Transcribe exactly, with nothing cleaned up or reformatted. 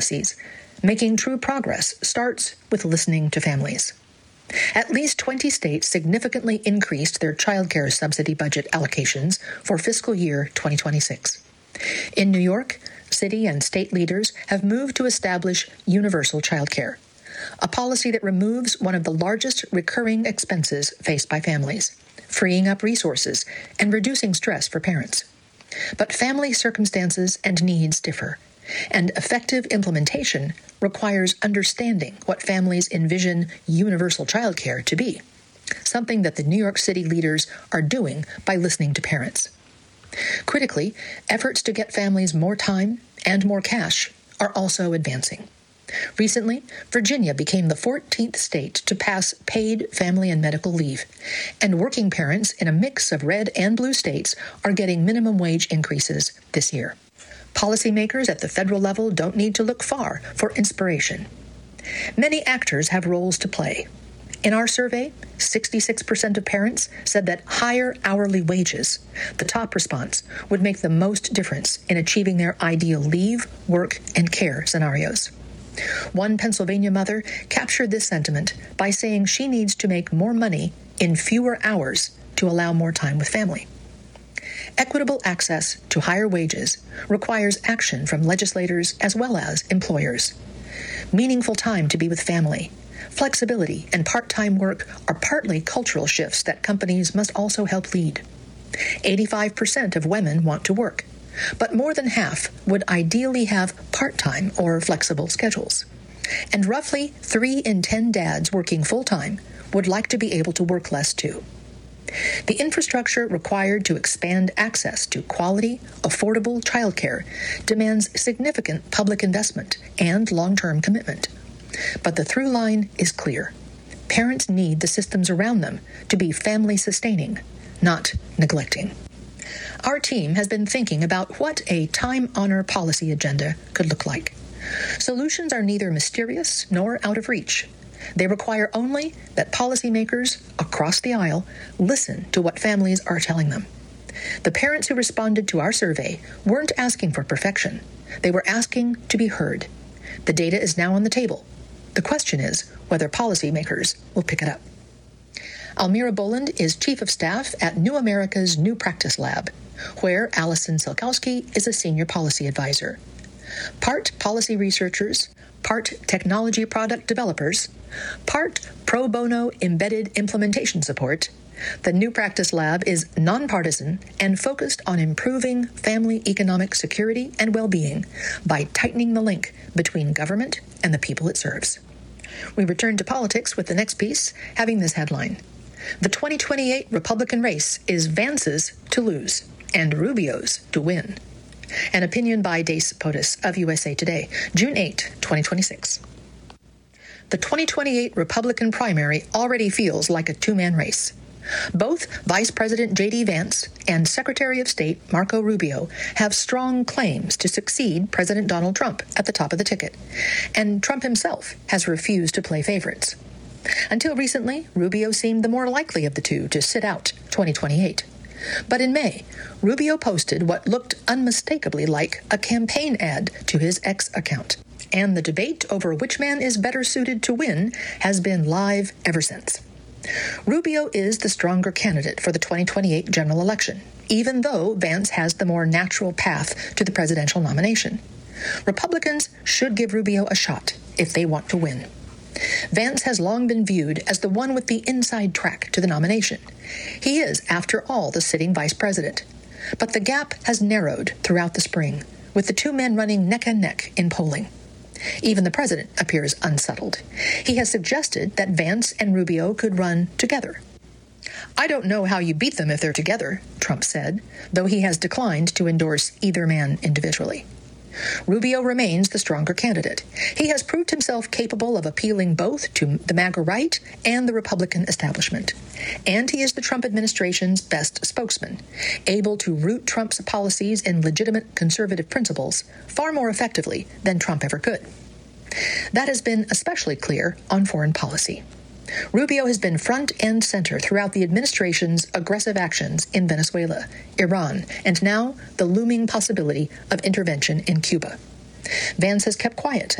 policies. Making true progress starts with listening to families. At least twenty states significantly increased their child care subsidy budget allocations for fiscal year twenty twenty-six. In New York, city and state leaders have moved to establish universal child care, a policy that removes one of the largest recurring expenses faced by families, freeing up resources and reducing stress for parents. But family circumstances and needs differ, and effective implementation requires understanding what families envision universal child care to be, something that the New York City leaders are doing by listening to parents. Critically, efforts to get families more time and more cash are also advancing. Recently, Virginia became the fourteenth state to pass paid family and medical leave, and working parents in a mix of red and blue states are getting minimum wage increases this year. Policymakers at the federal level don't need to look far for inspiration. Many actors have roles to play. In our survey, sixty-six percent of parents said that higher hourly wages, the top response, would make the most difference in achieving their ideal leave, work, and care scenarios. One Pennsylvania mother captured this sentiment by saying she needs to make more money in fewer hours to allow more time with family. Equitable access to higher wages requires action from legislators as well as employers. Meaningful time to be with family, flexibility, and part-time work are partly cultural shifts that companies must also help lead. eighty-five percent of women want to work, but more than half would ideally have part-time or flexible schedules. And roughly three in ten dads working full-time would like to be able to work less too. The infrastructure required to expand access to quality, affordable childcare demands significant public investment and long-term commitment. But the through line is clear. Parents need the systems around them to be family-sustaining, not neglecting. Our team has been thinking about what a time-honor policy agenda could look like. Solutions are neither mysterious nor out of reach. They require only that policymakers across the aisle listen to what families are telling them. The parents who responded to our survey weren't asking for perfection. They were asking to be heard. The data is now on the table. The question is whether policymakers will pick it up. Almira Boland is Chief of Staff at New America's New Practice Lab, where Allison Silkowski is a Senior Policy Advisor. Part policy researchers, part technology product developers, part pro bono embedded implementation support, the New Practice Lab is nonpartisan and focused on improving family economic security and well-being by tightening the link between government and the people it serves. We return to politics with the next piece, having this headline: The twenty twenty-eight Republican race is Vance's to lose and Rubio's to win. An opinion by Dace Potus of U S A Today, June eighth, twenty twenty-six. The twenty twenty-eight Republican primary already feels like a two-man race. Both Vice President J D Vance and Secretary of State Marco Rubio have strong claims to succeed President Donald Trump at the top of the ticket, and Trump himself has refused to play favorites. Until recently, Rubio seemed the more likely of the two to sit out twenty twenty-eight. But in May, Rubio posted what looked unmistakably like a campaign ad to his X account, and the debate over which man is better suited to win has been live ever since. Rubio is the stronger candidate for the twenty twenty-eight general election, even though Vance has the more natural path to the presidential nomination. Republicans should give Rubio a shot if they want to win. Vance has long been viewed as the one with the inside track to the nomination. He is, after all, the sitting vice president. But the gap has narrowed throughout the spring, with the two men running neck and neck in polling. Even the president appears unsettled. He has suggested that Vance and Rubio could run together. "I don't know how you beat them if they're together," Trump said, though he has declined to endorse either man individually. Rubio remains the stronger candidate. He has proved himself capable of appealing both to the MAGA right and the Republican establishment. And he is the Trump administration's best spokesman, able to root Trump's policies in legitimate conservative principles far more effectively than Trump ever could. That has been especially clear on foreign policy. Rubio has been front and center throughout the administration's aggressive actions in Venezuela, Iran, and now the looming possibility of intervention in Cuba. Vance has kept quiet